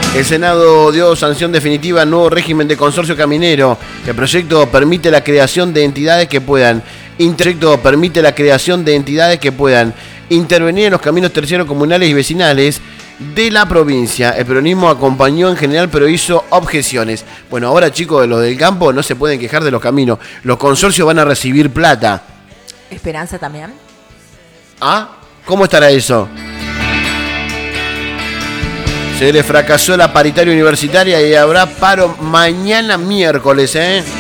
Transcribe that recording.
El Senado dio sanción definitiva al nuevo régimen de consorcio caminero. El proyecto permite la creación de entidades que puedan intervenir en los caminos terciarios comunales y vecinales de la provincia. El peronismo acompañó en general, pero hizo objeciones. Bueno, ahora chicos, los del campo no se pueden quejar de los caminos. Los consorcios van a recibir plata. ¿Esperanza también? ¿Ah? ¿Cómo estará eso? Se le fracasó la paritaria universitaria y habrá paro mañana miércoles, ¿eh?